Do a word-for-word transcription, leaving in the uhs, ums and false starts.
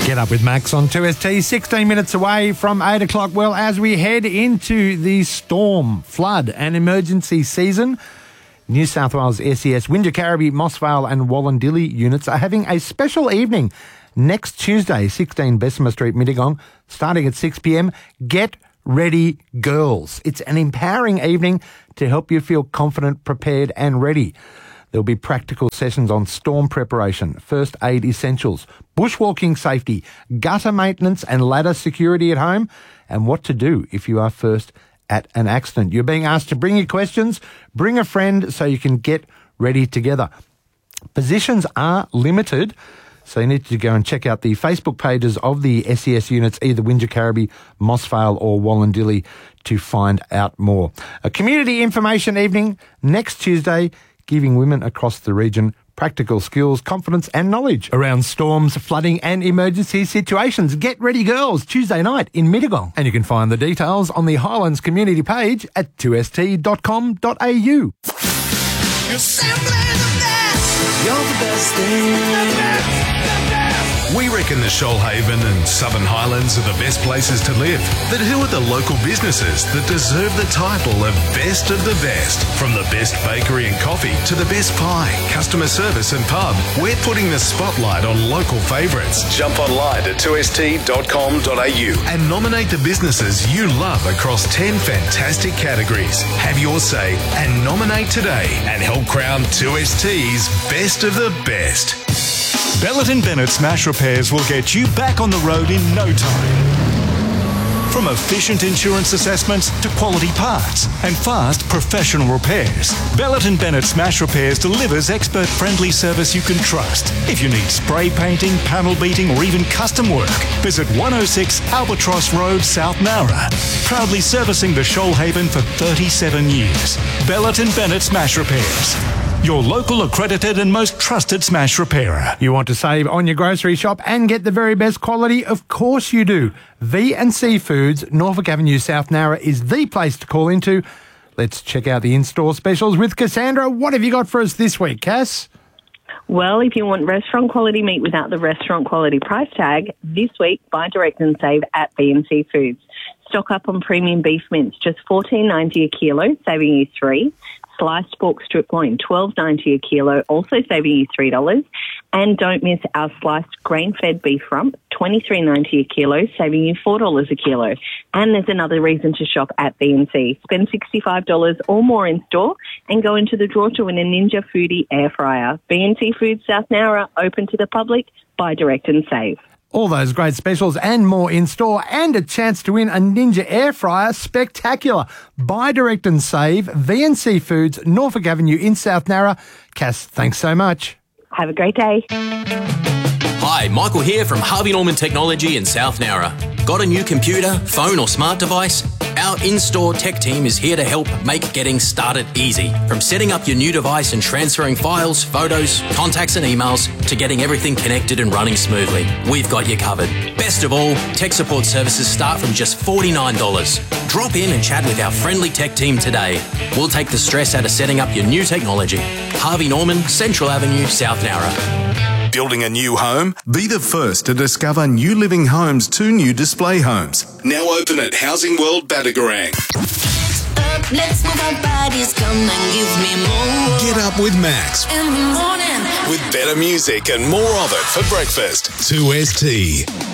Get up with Max on two S T, sixteen minutes away from eight o'clock. Well, as we head into the storm, flood and emergency season, New South Wales S E S, Wingecarribee, Mossvale and Wallandilly units are having a special evening next Tuesday, sixteen Bessemer Street, Mittagong, starting at six p.m. Get ready, girls. It's an empowering evening to help you feel confident, prepared and ready. There'll be practical sessions on storm preparation, first aid essentials, bushwalking safety, gutter maintenance and ladder security at home, and what to do if you are first at an accident. You're being asked to bring your questions, bring a friend so you can get ready together. Positions are limited, so you need to go and check out the Facebook pages of the S E S units, either Wingecarribee, Mossvale or Wallandilly, to find out more. A community information evening next Tuesday, giving women across the region practical skills, confidence and knowledge around storms, flooding and emergency situations. Get ready, girls, Tuesday night in Mittagong. And you can find the details on the Highlands community page at two s t dot com dot a u. You're simply the best. You're the best thing. The best. We reckon the Shoalhaven and Southern Highlands are the best places to live. But who are the local businesses that deserve the title of best of the best? From the best bakery and coffee to the best pie, customer service and pub, we're putting the spotlight on local favourites. Jump online at two s t dot com dot a u and nominate the businesses you love across ten fantastic categories. Have your say and nominate today and help crown two S T's best of the best. Bellett and Bennett Smash Repairs will get you back on the road in no time. From efficient insurance assessments to quality parts and fast professional repairs, Bellett and Bennett Smash Repairs delivers expert-friendly service you can trust. If you need spray painting, panel beating or even custom work, visit one oh six Albatross Road, South Nowra. Proudly servicing the Shoalhaven for thirty-seven years. Bellett and Bennett Smash Repairs. Your local accredited and most trusted smash repairer. You want to save on your grocery shop and get the very best quality? Of course you do. V and C Foods, Norfolk Avenue, South Nowra is the place to call into. Let's check out the in-store specials with Cassandra. What have you got for us this week, Cass? Well, if you want restaurant quality meat without the restaurant quality price tag, this week buy direct and save at V and C Foods. Stock up on premium beef mince, just fourteen ninety a kilo, saving you three. Sliced pork strip loin, twelve ninety a kilo, also saving you three dollars. And don't miss our sliced grain-fed beef rump, twenty-three ninety a kilo, saving you four dollars a kilo. And there's another reason to shop at V and C. Spend sixty-five dollars or more in store and go into the draw to win a Ninja Foodie air fryer. V and C Foods South Nowra, open to the public, buy direct and save. All those great specials and more in store and a chance to win a Ninja air fryer. Spectacular. Buy direct and save. V and C Foods, Norfolk Avenue in South Nowra. Cass, thanks so much. Have a great day. Hi, Michael here from Harvey Norman Technology in South Nowra. Got a new computer, phone or smart device? Our in-store tech team is here to help make getting started easy. From setting up your new device and transferring files, photos, contacts and emails to getting everything connected and running smoothly. We've got you covered. Best of all, tech support services start from just forty-nine dollars. Drop in and chat with our friendly tech team today. We'll take the stress out of setting up your new technology. Harvey Norman, Central Avenue, South Nowra. Building a new home? Be the first to discover New Living Homes' two new display homes. Now open at Housing World Batagorang. Up, let's move our bodies, come and give me more. Get up with Max. In the morning. With better music and more of it for breakfast. two S T.